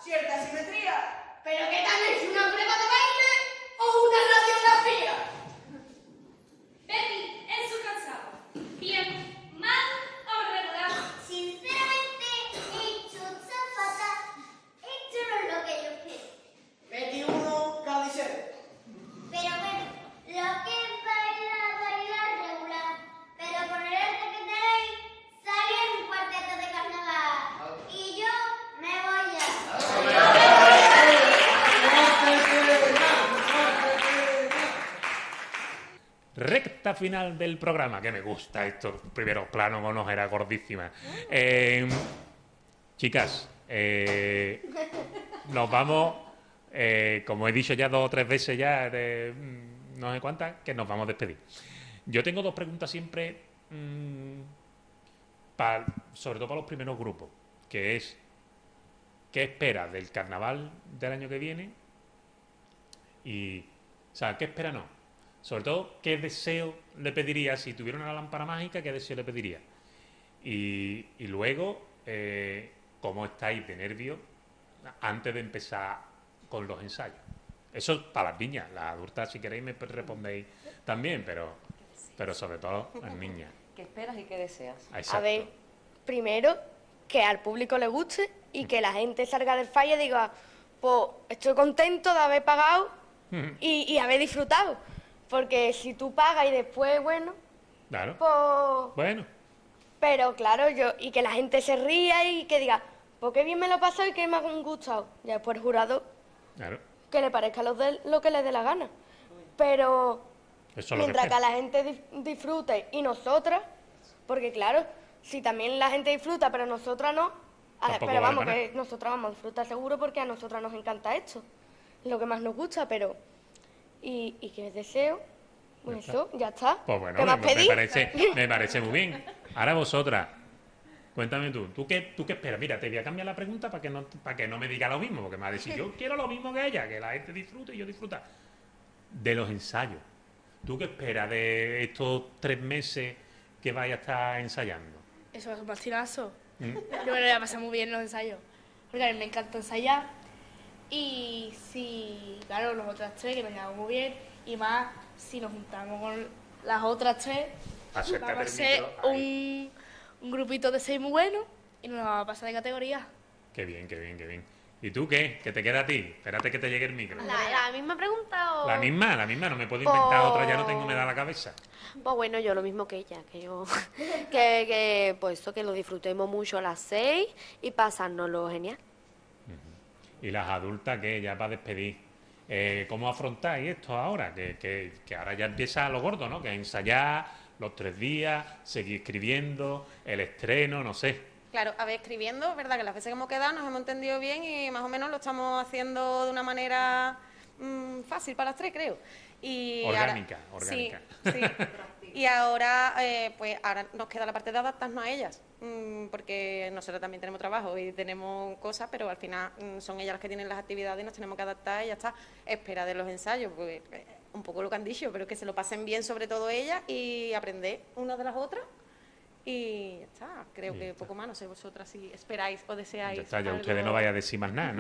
cierta simetría. ¿Pero qué tal es una prueba de baile o una radiografía? Betty, eso cansado. Bien, mal o regular. Sinceramente, hecho zafata, hecho no es lo que yo quiero. 21, cada 17. Pero bueno, lo que es bailar regular. Pero por el arte que tenéis, salí en un cuarteto de carnaval. Y yo me voy ya. Recta final del programa, que me gusta estos primeros planos con ojera gordísima. Chicas, nos vamos, como he dicho ya 2 o 3 veces ya, no sé cuántas, que nos vamos a despedir. Yo tengo 2 preguntas siempre, sobre todo para los primeros grupos, que es, ¿qué esperas del carnaval del año que viene? Y, o sea, ¿qué espera no? Sobre todo, ¿qué deseo le pediría? Si tuviera una lámpara mágica, ¿qué deseo le pediría? Y luego, ¿cómo estáis de nervios antes de empezar con los ensayos? Eso es para las niñas. Las adultas, si queréis, me respondéis también, pero sobre todo las niñas. ¿Qué esperas y qué deseas? Exacto. A ver, primero, que al público le guste y que la gente salga del fallo y diga, pues estoy contento de haber pagado y haber disfrutado. Porque si tú pagas y después, bueno, Claro. pues... Bueno, Pero claro, y que la gente se ría y que diga, pues qué bien me lo he pasado y que me ha gustado. Ya después el jurado, claro. que le parezca lo que le dé la gana. Pero Eso es lo que mientras que espero. la gente disfrute y nosotras, porque claro, si también la gente disfruta pero nosotras no, Tampoco pero vale vamos, para que nosotras vamos a disfrutar seguro porque a nosotras nos encanta esto. Es lo que más nos gusta, pero... ¿Y qué deseo? Pues Ya eso, ya está. Pues bueno, ¿Qué más pedí? me parece muy bien. Ahora vosotras, cuéntame ¿tú qué esperas? Mira, te voy a cambiar la pregunta para que no me diga lo mismo, porque me va a decir, yo quiero lo mismo que ella, que la gente disfrute y yo disfruta. De los ensayos, ¿tú qué esperas de estos 3 meses que vaya a estar ensayando? Eso es un pastinazo. ¿Mm? Yo me lo voy a pasar muy bien en los ensayos. Porque a mí me encanta ensayar. Y si, claro, nosotras 3, que nos llevamos muy bien. Y más, si nos juntamos con las otras 3, Acércate vamos a el ser micro, ahí. un grupito de 6 muy bueno. Y nos vamos a pasar de categoría. Qué bien, qué bien, qué bien. ¿Y tú qué? ¿Qué te queda a ti? Espérate que te llegue el micro. ¿La misma pregunta o...? La misma, no me puedo inventar otra, ya no tengo, me da la cabeza. Pues bueno, yo lo mismo que ella, que yo... que pues eso, que lo disfrutemos mucho a las 6 y pasárnoslo genial. Y las adultas, que ya para despedir, ¿cómo afrontáis esto ahora? Que ahora ya empieza lo gordo, ¿no? Que ensayar los 3 días, seguir escribiendo, el estreno, no sé. Claro, a ver, escribiendo, es verdad que las veces que hemos quedado nos hemos entendido bien y más o menos lo estamos haciendo de una manera fácil para las 3, creo. Y Orgánica, ahora, orgánica. Sí. Y ahora, pues ahora nos queda la parte de adaptarnos a ellas, porque nosotros también tenemos trabajo y tenemos cosas, pero al final son ellas las que tienen las actividades y nos tenemos que adaptar y ya está. Espera de los ensayos, pues un poco lo que han dicho, pero que se lo pasen bien sobre todo ellas y aprender una de las otras. Y ya está, creo que poco más, no sé vosotras si esperáis o deseáis. Ya está, ya algo. ustedes no vayan a decir más nada, ¿no?